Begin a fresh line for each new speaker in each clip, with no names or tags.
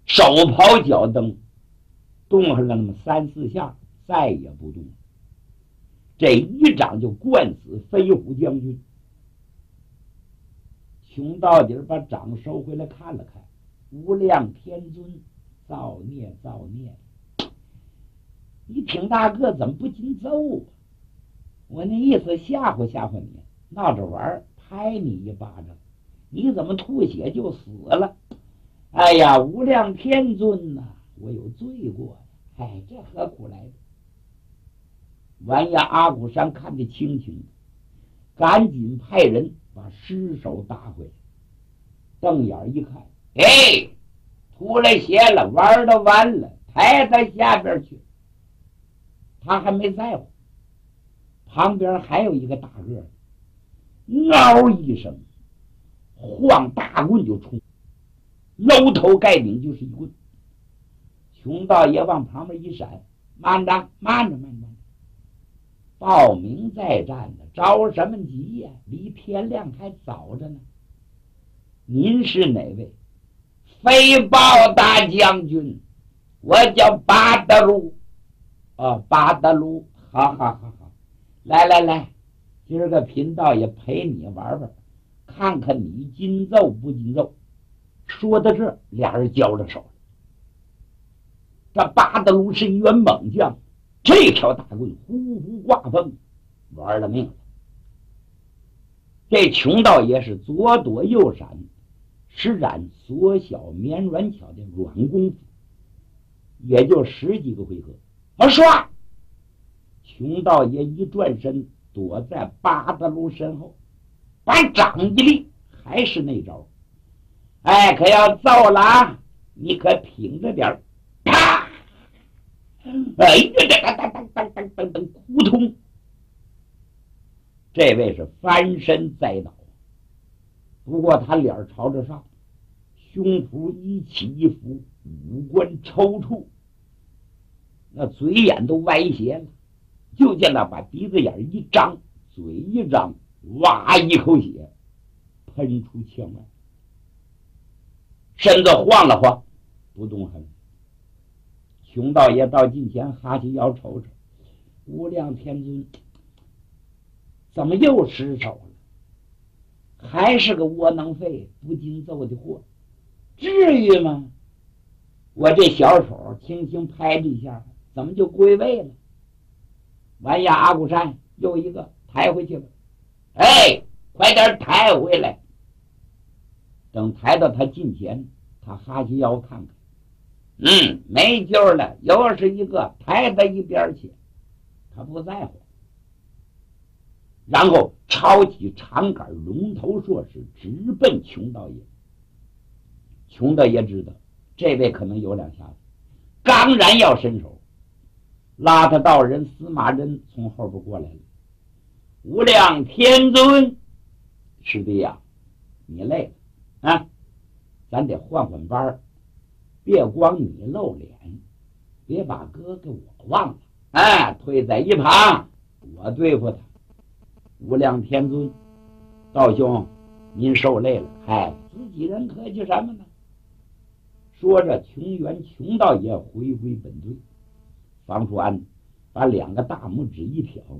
手刨脚蹬，动上了那么3-4下，再也不动。这一掌就灌死飞虎将军。穷到底把掌收回来看了看，无量天尊，造孽造孽！你挺大个怎么不禁揍啊？我那意思吓唬吓唬你，闹着玩，拍你一巴掌，你怎么吐血就死了？哎呀，无量天尊呐，我有罪过呀！哎，这何苦来的？完呀，阿骨山看得清清，赶紧派人把尸首打回来。瞪眼一看，哎，吐了血了，玩的完了，抬他下边去。他还没在乎，旁边还有一个大个，嗷一声，晃大棍就冲，搂头盖顶就是一棍。穷道爷往旁边一闪，慢着，慢着，慢着，报名再战的，着什么急呀？离天亮还早着呢。您是哪位？飞豹大将军，我叫巴德鲁。巴德鲁，好好好好，来来来，今儿个贫道也陪你玩玩，看看你金揍不金揍。说到这，俩人交着手了。这巴德鲁是一员猛将，这条大棍呼呼挂风，玩了命了。这穷道爷是左躲右闪，施展缩小绵软巧的软功夫，也就10几个回合。唰！穷道爷一转身，躲在巴德鲁身后，把掌一立，还是那招。哎，可要揍了啊！你可挺着点儿。啪！哎呀，这个扑通！这位是翻身栽倒，不过他脸朝着上，胸脯一起一伏，五官抽搐，那嘴眼都歪斜了。就见他把鼻子眼一张，嘴一张，哇，一口血喷出腔外，身子晃了晃，不动弹。穷道爷到近前哈起腰瞅瞅，无量天尊，怎么又失手了？还是个窝囊废，不禁揍的货，至于吗？我这小手轻轻拍这一下，怎么就归位了？完呀，阿骨山又一个抬回去了。哎，快点抬回来！等抬到他近前，他哈起腰看看，没救了，又是一个，抬到一边去。他不在乎，然后抄起长杆，龙头硕士，直奔穷道爷。穷道爷知道这位可能有两下子，刚然要伸手拉他道人司马真从后边过来了。无量天尊，师弟呀，你累了啊，咱得换换班，别光你露脸，别把哥给我忘了。退在一旁，我对付他。无量天尊，道兄，您受累了，自己人客气什么呢？说着，穷道爷回归本队。房叔安把2个大拇指一挑，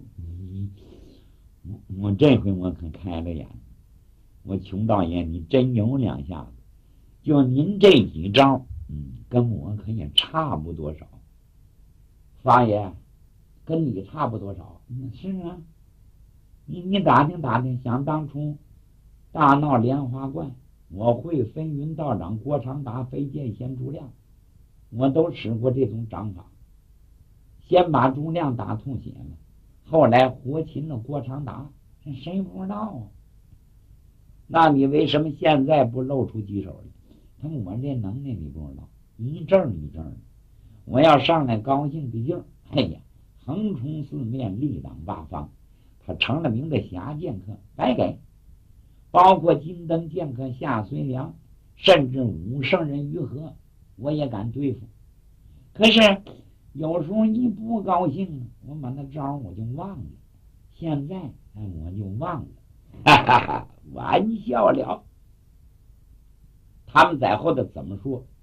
我这回我可开了眼，我穷道爷你真有两下子，就您这几招，跟我可也差不多少。方爷，跟你差不多少？是啊，你打听打听，想当初大闹莲花观，我会飞云道长郭长达、飞剑仙朱亮，我都使过这种掌法。先把朱亮打吐血了，后来活擒了郭长达，谁不知道啊？那你为什么现在不露出几手来？他们我这能耐你不知道，一阵一阵的。我要上来高兴的劲儿，横冲四面，力挡八方。他成了名的侠剑客，白给。包括金灯剑客夏随良，甚至武圣人于和，我也敢对付。可是有时候一不高兴，我把那招我就忘了。现在我就忘了，哈哈哈，玩笑了。他们在后头怎么说，